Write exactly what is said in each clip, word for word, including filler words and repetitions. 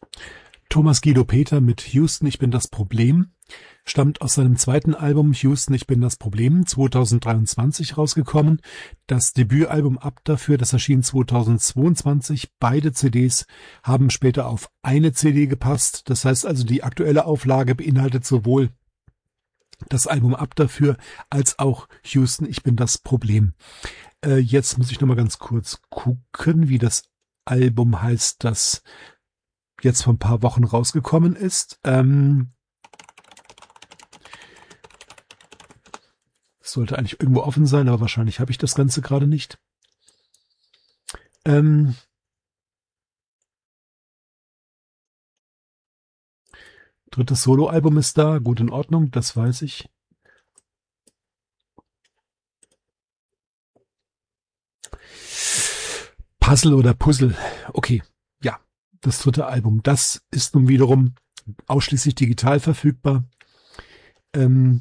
Thomas Guido Peter mit Houston, ich bin das Problem, stammt aus seinem zweiten Album Houston, ich bin das Problem, zweitausenddreiundzwanzig rausgekommen. Das Debütalbum Ab dafür, das erschien zweitausendzweiundzwanzig. Beide C Ds haben später auf eine C D gepasst. Das heißt also, die aktuelle Auflage beinhaltet sowohl das Album Ab dafür als auch Houston, ich bin das Problem. Äh, jetzt muss ich noch mal ganz kurz gucken, wie das Album heißt, das jetzt vor ein paar Wochen rausgekommen ist. Ähm, sollte eigentlich irgendwo offen sein, aber wahrscheinlich habe ich das Ganze gerade nicht. Ähm, drittes Soloalbum ist da, gut in Ordnung, das weiß ich. Puzzle oder Puzzle, okay. Das dritte Album, das ist nun wiederum ausschließlich digital verfügbar. Ähm,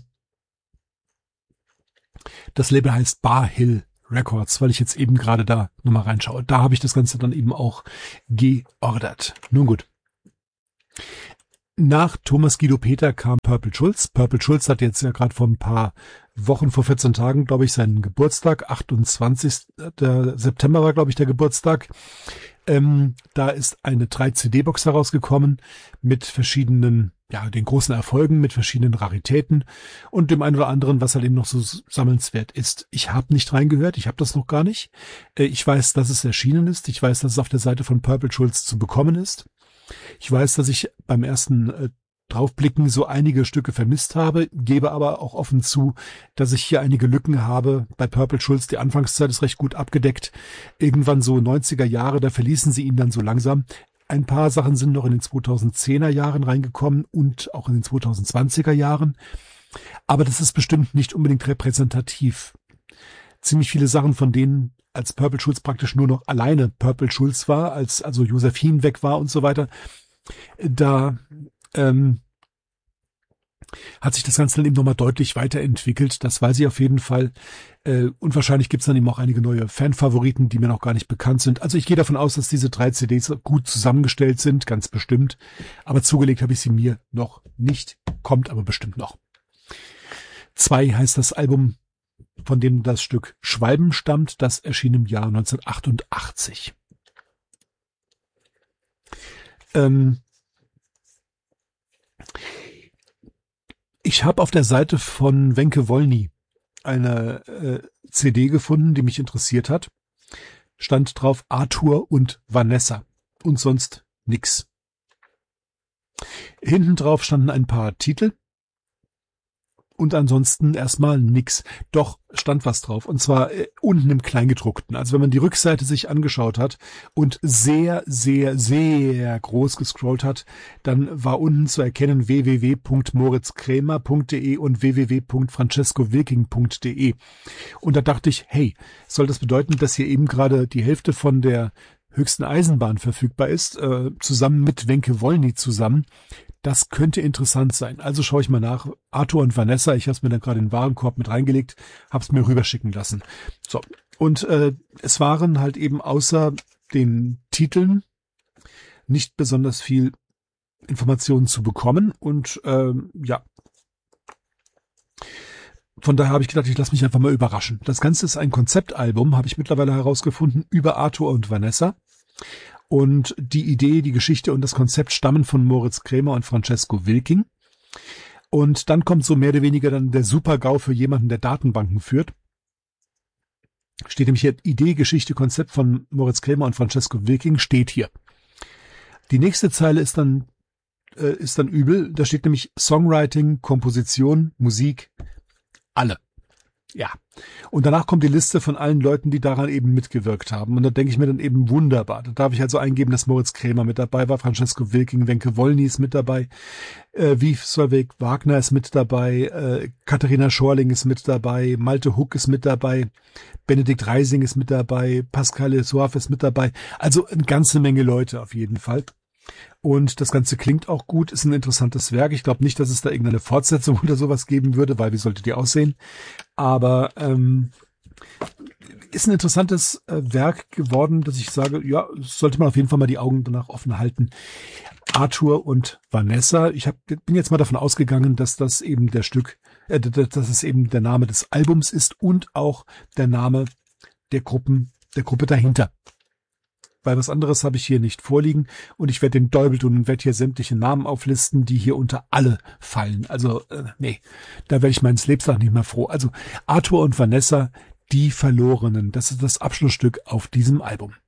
das Label heißt Bar Hill Records, weil ich jetzt eben gerade da nochmal reinschaue. Da habe ich das Ganze dann eben auch geordert. Nun gut. Nach Thomas Guido Peter kam Purple Schulz. Purple Schulz hat jetzt ja gerade vor ein paar Wochen, vor vierzehn Tagen, glaube ich, seinen Geburtstag. achtundzwanzigsten September war, glaube ich, der Geburtstag. Ähm, da ist eine drei C D-Box herausgekommen mit verschiedenen, ja, den großen Erfolgen, mit verschiedenen Raritäten und dem einen oder anderen, was halt eben noch so sammelnswert ist. Ich habe nicht reingehört, ich habe das noch gar nicht. Äh, ich weiß, dass es erschienen ist. Ich weiß, dass es auf der Seite von Purple Schulz zu bekommen ist. Ich weiß, dass ich beim ersten äh, Draufblicken so einige Stücke vermisst habe, gebe aber auch offen zu, dass ich hier einige Lücken habe. Bei Purple Schulz, die Anfangszeit ist recht gut abgedeckt. Irgendwann so neunziger Jahre, da verließen sie ihn dann so langsam. Ein paar Sachen sind noch in den zweitausendzehner Jahren reingekommen und auch in den zweitausendzwanziger Jahren. Aber das ist bestimmt nicht unbedingt repräsentativ. Ziemlich viele Sachen, von denen als Purple Schulz praktisch nur noch alleine Purple Schulz war, als also Josephine weg war und so weiter, da ähm, hat sich das Ganze dann eben nochmal deutlich weiterentwickelt. Das weiß ich auf jeden Fall. Äh, und wahrscheinlich gibt es dann eben auch einige neue Fanfavoriten, die mir noch gar nicht bekannt sind. Also ich gehe davon aus, dass diese drei C Ds gut zusammengestellt sind, ganz bestimmt. Aber zugelegt habe ich sie mir noch nicht, kommt aber bestimmt noch. Zwei heißt das Album, von dem das Stück Schwalben stammt. Das erschien im Jahr neunzehnhundertachtundachtzig. Ähm, ich habe auf der Seite von Wenke Wolny eine äh, C D gefunden, die mich interessiert hat. Stand drauf Arthur und Vanessa und sonst nix. Hinten drauf standen ein paar Titel. Und ansonsten erstmal nix. Doch stand was drauf. Und zwar äh, unten im Kleingedruckten. Also wenn man die Rückseite sich angeschaut hat und sehr, sehr, sehr groß gescrollt hat, dann war unten zu erkennen w w w punkt moritz krämer punkt de und w w w punkt francesco wilking punkt de. Und da dachte ich, hey, soll das bedeuten, dass hier eben gerade die Hälfte von der höchsten Eisenbahn verfügbar ist, äh, zusammen mit Wenke Wolny zusammen? Das könnte interessant sein. Also schaue ich mal nach. Arthur und Vanessa, ich habe es mir dann gerade in den Warenkorb mit reingelegt, habe es mir rüberschicken lassen. So, und äh, es waren halt eben außer den Titeln nicht besonders viel Informationen zu bekommen. Und ähm, ja, von daher habe ich gedacht, ich lasse mich einfach mal überraschen. Das Ganze ist ein Konzeptalbum, habe ich mittlerweile herausgefunden, über Arthur und Vanessa. Und die Idee, die Geschichte und das Konzept stammen von Moritz Krämer und Francesco Wilking. Und dann kommt so mehr oder weniger dann der Super-GAU für jemanden, der Datenbanken führt. Steht nämlich hier Idee, Geschichte, Konzept von Moritz Krämer und Francesco Wilking, steht hier. Die nächste Zeile ist dann, äh, ist dann übel. Da steht nämlich Songwriting, Komposition, Musik, alle. Ja. Und danach kommt die Liste von allen Leuten, die daran eben mitgewirkt haben. Und da denke ich mir dann eben wunderbar. Da darf ich also eingeben, dass Moritz Krämer mit dabei war, Francesco Wilking, Wenke Wolny ist mit dabei, äh, Wief Solveig Wagner ist mit dabei, äh, Katharina Schorling ist mit dabei, Malte Huck ist mit dabei, Benedikt Reising ist mit dabei, Pascal Soaf ist mit dabei. Also eine ganze Menge Leute auf jeden Fall. Und das Ganze klingt auch gut, ist ein interessantes Werk. Ich glaube nicht, dass es da irgendeine Fortsetzung oder sowas geben würde, weil wie sollte die aussehen? Aber ähm, ist ein interessantes äh, Werk geworden, dass ich sage, ja, sollte man auf jeden Fall mal die Augen danach offen halten. Arthur und Vanessa. Ich hab, bin jetzt mal davon ausgegangen, dass das eben der Stück, äh, dass es eben der Name des Albums ist und auch der Name der Gruppen, der Gruppe dahinter. Weil was anderes habe ich hier nicht vorliegen und ich werde den Däubel tun und werde hier sämtliche Namen auflisten, die hier unter alle fallen. Also, äh, nee, da werde ich meines Lebens nicht mehr froh. Also, Arthur und Vanessa, die Verlorenen, das ist das Abschlussstück auf diesem Album.